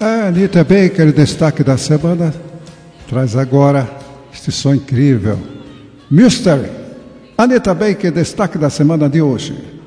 A Anita Baker, destaque da semana, traz agora este som incrível. Mystery. Anita Baker, destaque da semana de hoje.